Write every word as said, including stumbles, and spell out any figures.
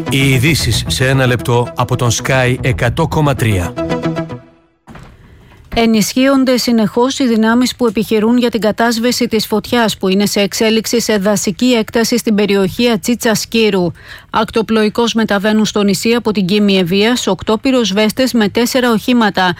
Οι ειδήσεις σε ένα λεπτό από τον Sky εκατό κόμμα τρία. Ενισχύονται συνεχώς οι δυνάμεις που επιχειρούν για την κατάσβεση της φωτιάς που είναι σε εξέλιξη σε δασική έκταση στην περιοχή Ατσίτσα Σκύρου. Ακτοπλοϊκώς μεταβαίνουν στο νησί από την Κίμη Ευβοίας οκτώ πυροσβέστες με τέσσερα οχήματα.